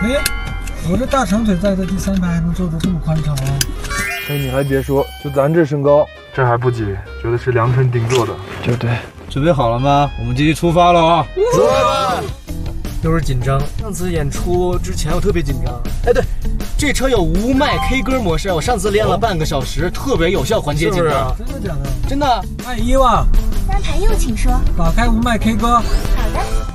哎，我这大长腿在这第3排还能坐得这么宽敞啊！ 哎，你还别说，就咱这身高，这还不挤，觉得是量身定做的。 就对， 准备好了吗？我们继续出发了啊！ 出来吧！ 有点紧张。 上次演出之前我特别紧张。哎，对，这车有无麦 K 歌模式，我上次练了半个小时，特别有效缓解紧张。 真的假的？ 真的。 哎，伊娃， 3排右请说。 打开无麦 K 歌。 好的。